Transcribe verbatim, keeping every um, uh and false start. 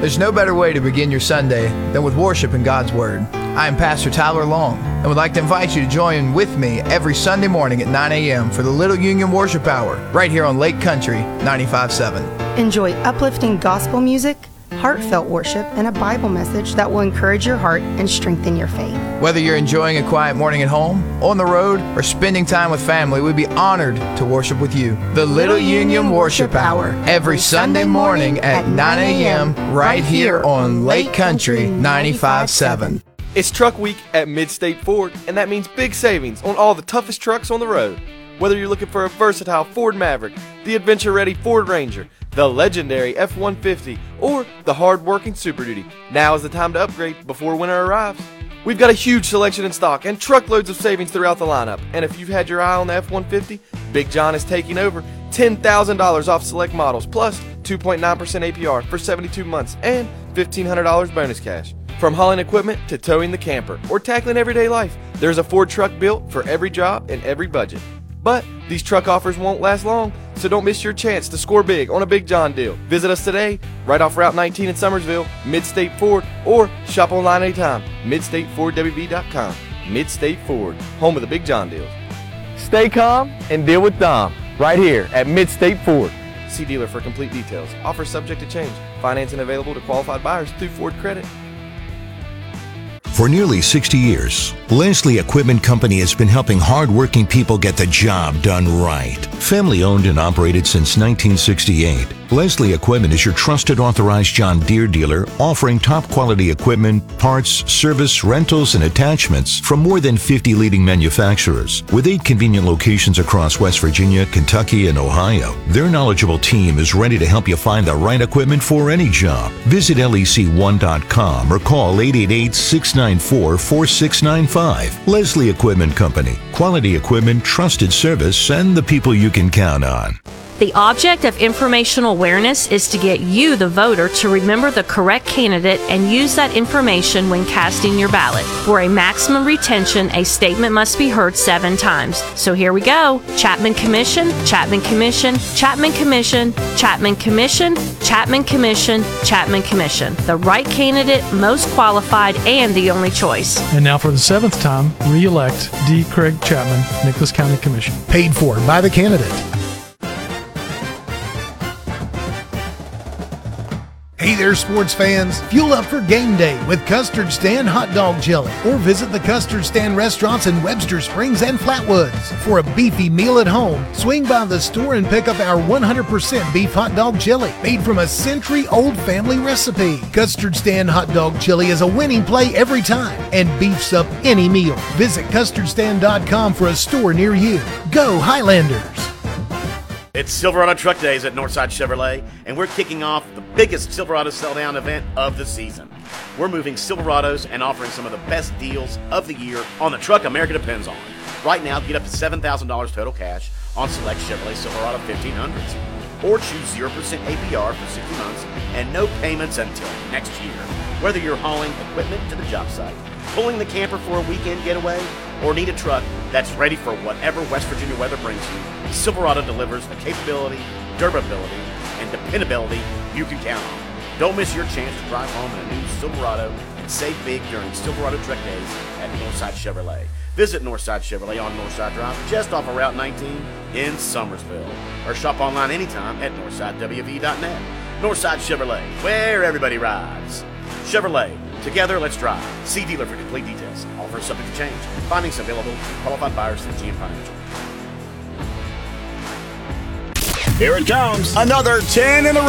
There's no better way to begin your Sunday than with worship in God's Word. I am Pastor Tyler Long and would like to invite you to join with me every Sunday morning at nine a.m. for the Little Union Worship Hour right here on Lake Country ninety-five point seven. Enjoy uplifting gospel music, heartfelt worship, and a Bible message that will encourage your heart and strengthen your faith. Whether you're enjoying a quiet morning at home, on the road, or spending time with family, we'd be honored to worship with you. The Little Union Worship Hour, every Sunday morning at nine a.m. right here on Lake Country ninety-five point seven. It's Truck Week at Mid-State Ford, and that means big savings on all the toughest trucks on the road. Whether you're looking for a versatile Ford Maverick, the adventure-ready Ford Ranger, the legendary F one fifty, or the hard-working Super Duty, now is the time to upgrade before winter arrives. We've got a huge selection in stock and truckloads of savings throughout the lineup. And if you've had your eye on the F one fifty, Big John is taking over ten thousand dollars off select models, plus two point nine percent A P R for seventy-two months and fifteen hundred dollars bonus cash. From hauling equipment to towing the camper or tackling everyday life, there's a Ford truck built for every job and every budget. But these truck offers won't last long, so don't miss your chance to score big on a Big John deal. Visit us today, right off Route nineteen in Summersville, Mid-State Ford, or shop online anytime, mid state ford w v dot com. Mid-State Ford, home of the Big John deals. Stay calm and deal with Dom, right here at Mid-State Ford. See dealer for complete details. Offer subject to change. Financing available to qualified buyers through Ford Credit. For nearly sixty years, Leslie Equipment Company has been helping hard-working people get the job done right. Family-owned and operated since nineteen sixty-eight, Leslie Equipment is your trusted authorized John Deere dealer, offering top-quality equipment, parts, service, rentals, and attachments from more than fifty leading manufacturers. With eight convenient locations across West Virginia, Kentucky, and Ohio, their knowledgeable team is ready to help you find the right equipment for any job. Visit L E C one dot com or call eight eight eight, six nine four, four six nine five. Leslie Equipment Company. Quality equipment, trusted service, and the people you can count on. The object of informational awareness is to get you, the voter, to remember the correct candidate and use that information when casting your ballot. For a maximum retention, a statement must be heard seven times. So here we go. Chapman Commission, Chapman Commission, Chapman Commission, Chapman Commission, Chapman Commission, Chapman Commission. The right candidate, most qualified, and the only choice. And now for the seventh time, re-elect D. Craig Chapman, Nicholas County Commission. Paid for by the candidate. Hey there, sports fans. Fuel up for game day with Custard Stand Hot Dog Jelly, or visit the Custard Stand restaurants in Webster Springs and Flatwoods. For a beefy meal at home, swing by the store and pick up our one hundred percent beef hot dog jelly, made from a century-old family recipe. Custard Stand Hot Dog Chili is a winning play every time and beefs up any meal. Visit custard stand dot com for a store near you. Go Highlanders! It's Silverado Truck Days at Northside Chevrolet, and we're kicking off the biggest Silverado sell-down event of the season. We're moving Silverados and offering some of the best deals of the year on the truck America depends on. Right now, get up to seven thousand dollars total cash on select Chevrolet Silverado fifteen hundreds. Or choose zero percent A P R for sixty months and no payments until next year. Whether you're hauling equipment to the job site, pulling the camper for a weekend getaway, or need a truck that's ready for whatever West Virginia weather brings you, Silverado delivers the capability, durability, and dependability you can count on. Don't miss your chance to drive home in a new Silverado and save big during Silverado Truck Days at Northside Chevrolet. Visit Northside Chevrolet on Northside Drive, just off of Route nineteen in Summersville. Or shop online anytime at northside w v dot net. Northside Chevrolet, where everybody rides. Chevrolet, together let's drive. See dealer for complete details. Offer subject to change. Findings available to qualified buyers through G M Financial. Here it comes. Another ten in a row.